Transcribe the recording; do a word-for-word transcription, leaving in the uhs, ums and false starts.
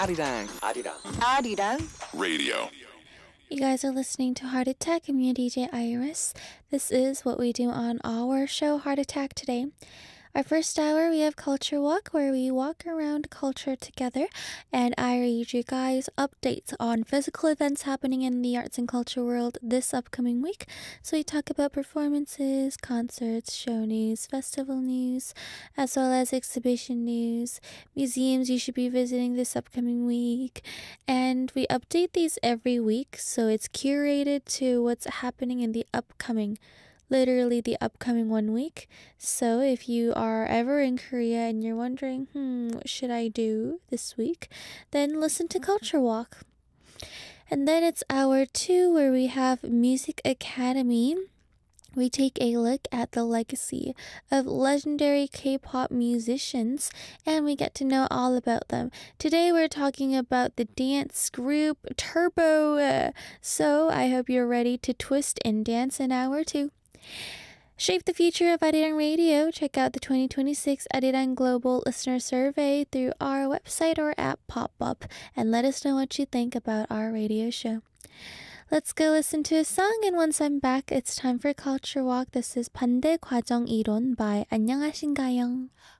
아리랑 아리랑 아리랑 radio. You guys are listening to Heart Attack. I'm your D J Iris. This is what we do on our show, Heart Attack Today. Our first hour, we have Culture Walk, where we walk around culture together, and I read you guys updates on physical events happening in the arts and culture world this upcoming week. So we talk about performances, concerts, show news, festival news, as well as exhibition news, museums you should be visiting this upcoming week, and we update these every week, so it's curated to what's happening in the upcoming literally the upcoming one week. So if you are ever in Korea and you're wondering, hmm, what should I do this week? Then listen to Culture Walk. And then it's hour two where we have Music Academy. We take a look at the legacy of legendary K-pop musicians and we get to know all about them. Today we're talking about the dance group Turbo. So I hope you're ready to twist and dance in hour two. Shape the future of Arirang Radio. Check out the twenty twenty-six Arirang Global Listener Survey through our website or app pop-up and let us know what you think about our radio show. Let's go listen to a song, and once I'm back, it's time for Culture Walk. This is 반대 과정 이론 by 안녕하신가요?